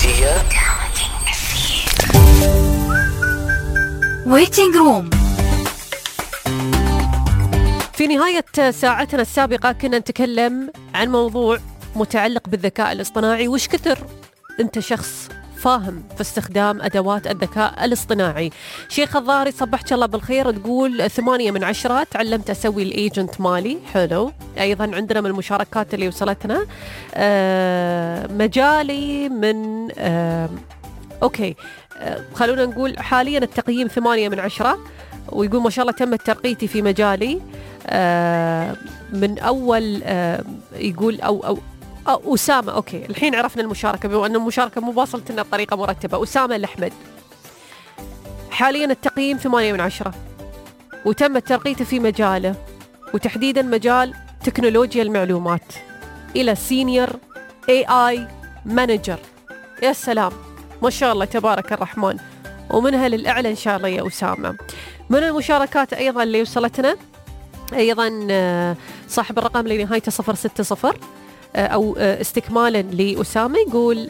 تكنولوجية ويتنج روم. في نهاية ساعتنا السابقة كنا نتكلم عن موضوع متعلق بالذكاء الاصطناعي، وش كثر أنت شخص فاهم في استخدام أدوات الذكاء الاصطناعي. شيخ الضاري صبحت الله بالخير، تقول 8 من 10 تعلمت أسوي الإيجنت مالي. حلو. أيضا عندنا من المشاركات اللي وصلتنا مجالي من أوكي خلونا نقول حاليا التقييم 8 من 10، ويقول ما شاء الله تمت ترقيتي في مجالي من أول يقول أو أسامة. أوكي الحين عرفنا المشاركة، بما أن المشاركة مو واصلت لنا بطريقة مرتبة. أسامة الأحمد حاليا التقييم 8 من 10، وتمت ترقيته في مجاله، وتحديدا مجال تكنولوجيا المعلومات إلى سينيور AI مانجر. يا سلام ما شاء الله تبارك الرحمن، ومنها للأعلى إن شاء الله يا أسامة. من المشاركات أيضا اللي وصلتنا أيضا صاحب الرقم اللي نهايته 060 أو استكمالا لأسامة، يقول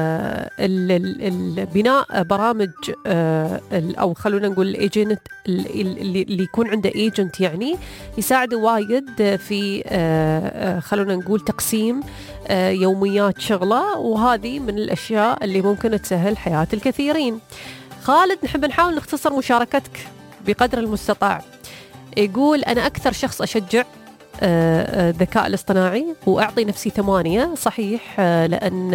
البناء برامج أو خلونا نقول الإيجنت اللي يكون عنده إيجنت يعني يساعده وايد في خلونا نقول تقسيم يوميات شغله، وهذه من الأشياء اللي ممكن تسهل حياة الكثيرين. خالد نحب نحاول نختصر مشاركتك بقدر المستطاع. يقول أنا أكثر شخص أشجع الذكاء الاصطناعي وأعطي نفسي 8 صحيح، لأن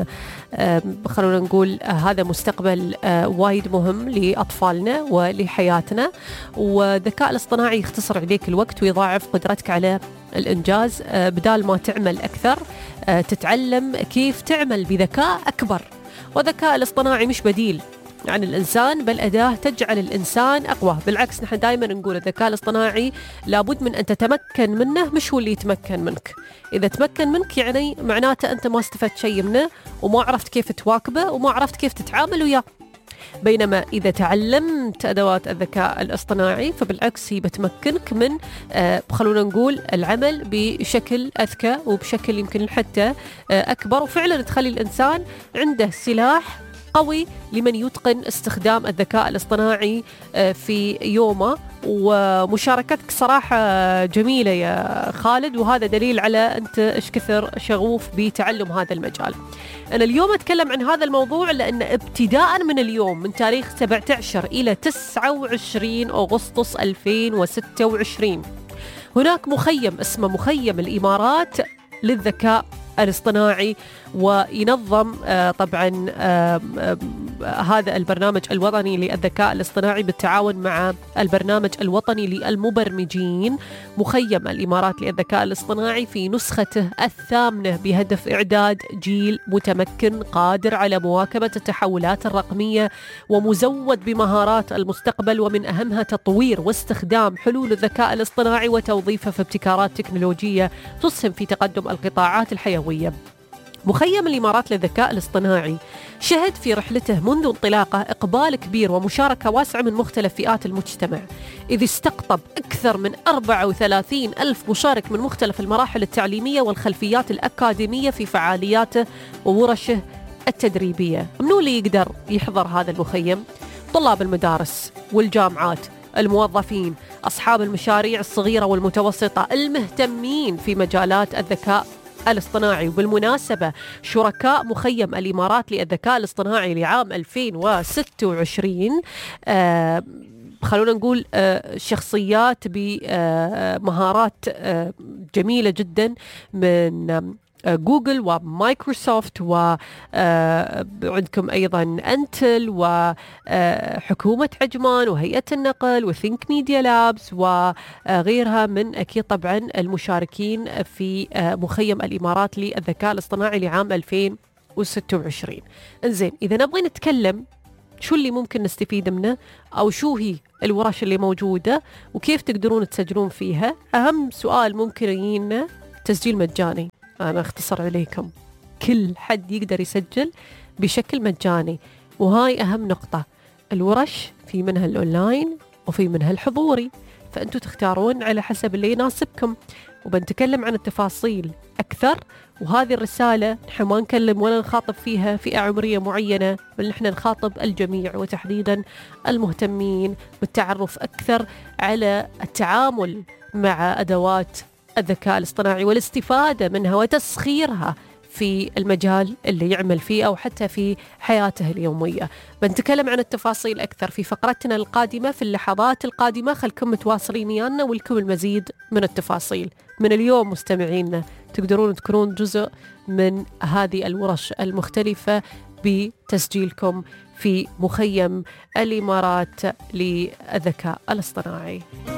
خلونا نقول هذا مستقبل وايد مهم لأطفالنا ولحياتنا، والذكاء الاصطناعي يختصر عليك الوقت ويضاعف قدرتك على الإنجاز. بدال ما تعمل أكثر تتعلم كيف تعمل بذكاء أكبر. والذكاء الاصطناعي مش بديل عن الإنسان، بل أداة تجعل الإنسان أقوى. بالعكس نحن دائما نقول الذكاء الاصطناعي لابد من أن تتمكن منه، مش هو اللي يتمكن منك. إذا تمكن منك يعني معناته أنت ما استفدت شيء منه، وما عرفت كيف تواكبه، وما عرفت كيف تتعامل وياه. بينما إذا تعلمت أدوات الذكاء الاصطناعي فبالعكس هي بتمكنك من خلونا نقول العمل بشكل أذكى وبشكل يمكن حتى أكبر، وفعلا تخلي الإنسان عنده سلاح قوي لمن يتقن استخدام الذكاء الاصطناعي في يومه. ومشاركتك صراحة جميلة يا خالد، وهذا دليل على أنت إيش كثر شغوف بتعلم هذا المجال. أنا اليوم أتكلم عن هذا الموضوع لأن ابتداء من اليوم من تاريخ 17 إلى 29 أغسطس 2026 هناك مخيم اسمه مخيم الإمارات للذكاء الاصطناعي، وينظم طبعا هذا البرنامج الوطني للذكاء الاصطناعي بالتعاون مع البرنامج الوطني للمبرمجين مخيم الإمارات للذكاء الاصطناعي في نسخته 8 بهدف إعداد جيل متمكن قادر على مواكبة التحولات الرقمية ومزود بمهارات المستقبل، ومن أهمها تطوير واستخدام حلول الذكاء الاصطناعي وتوظيفه في ابتكارات تكنولوجية تسهم في تقدم القطاعات الحيوية. مخيم الإمارات للذكاء الاصطناعي شهد في رحلته منذ انطلاقه إقبال كبير ومشاركة واسعة من مختلف فئات المجتمع، إذ استقطب أكثر من 34 ألف مشارك من مختلف المراحل التعليمية والخلفيات الأكاديمية في فعالياته وورشه التدريبية. منو اللي يقدر يحضر هذا المخيم؟ طلاب المدارس والجامعات، الموظفين، أصحاب المشاريع الصغيرة والمتوسطة، المهتمين في مجالات الذكاء الاصطناعي. وبالمناسبة شركاء مخيم الإمارات للذكاء الاصطناعي لعام 2026 خلونا نقول شخصيات بمهارات جميلة جدا من جوجل ومايكروسوفت، وعندكم أيضا أنتل وحكومة عجمان وهيئة النقل وثينك ميديا لابس وغيرها من أكيد طبعا المشاركين في مخيم الإمارات للذكاء الاصطناعي لعام 2026. انزين إذا نبغي نتكلم شو اللي ممكن نستفيد منه أو شو هي الورش اللي موجودة وكيف تقدرون تسجلون فيها، أهم سؤال ممكن يجينا تسجيل مجاني. أنا أختصر عليكم، كل حد يقدر يسجل بشكل مجاني، وهاي أهم نقطة. الورش في منها الأونلاين وفي منها الحضوري، فأنتوا تختارون على حسب اللي يناسبكم. وبنتكلم عن التفاصيل أكثر. وهذه الرسالة نحن ما نكلم ولا نخاطب فيها فئة عمرية معينة، بل نحن نخاطب الجميع، وتحديدا المهتمين بالتعرف أكثر على التعامل مع أدوات الذكاء الاصطناعي والاستفادة منها وتسخيرها في المجال اللي يعمل فيه أو حتى في حياته اليومية. بنتكلم عن التفاصيل أكثر في فقرتنا القادمة في اللحظات القادمة. خلكم متواصلين ويانا ولكم المزيد من التفاصيل. من اليوم مستمعينا تقدرون تكونون جزء من هذه الورش المختلفة بتسجيلكم في مخيم الإمارات للذكاء الاصطناعي.